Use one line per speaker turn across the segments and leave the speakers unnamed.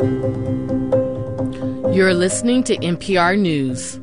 You're listening to NPR News.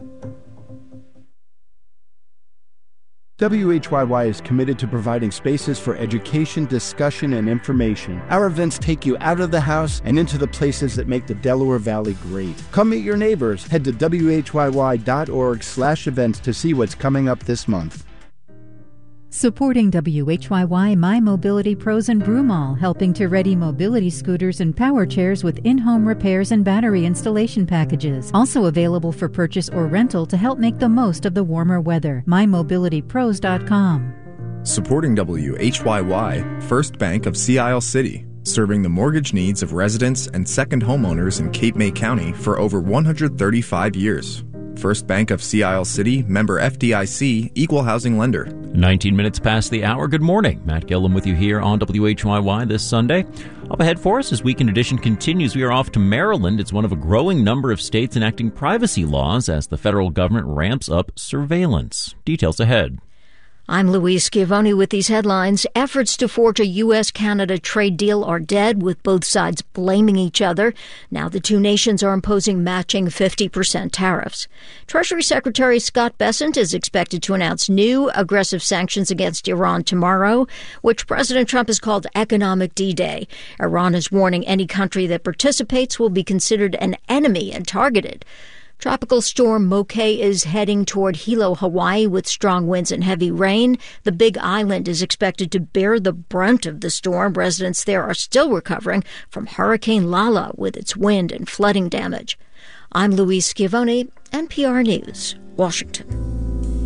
WHYY is committed to providing spaces for education, discussion, and information. Our events take you out of the house and into the places that make the Delaware Valley great. Come meet your neighbors. Head to whyy.org/events to see what's coming up this month.
Supporting WHYY, My Mobility Pros and Broomall, helping to ready mobility scooters and power chairs with in-home repairs and battery installation packages. Also available for purchase or rental to help make the most of the warmer weather. MyMobilityPros.com.
Supporting WHYY, First Bank of Sea Isle City, serving the mortgage needs of residents and second homeowners in Cape May County for over 135 years. First Bank of Sea Isle City, member FDIC, equal housing lender.
19 minutes past the hour. Good morning. Matt Gillum with you here on WHYY this Sunday. Up ahead for us as Weekend Edition continues, we are off to Maryland. It's one of a growing number of states enacting privacy laws as the federal government ramps up surveillance. Details ahead.
I'm Louise Schiavone with these headlines. Efforts to forge a U.S.-Canada trade deal are dead, with both sides blaming each other. Now the two nations are imposing matching 50% tariffs. Treasury Secretary Scott Bessent is expected to announce new aggressive sanctions against Iran tomorrow, which President Trump has called economic D-Day. Iran is warning any country that participates will be considered an enemy and targeted. Tropical storm Moke is heading toward Hilo, Hawaii, with strong winds and heavy rain. The Big Island is expected to bear the brunt of the storm. Residents there are still recovering from Hurricane Lala with its wind and flooding damage. I'm Louise Schiavone, NPR News, Washington.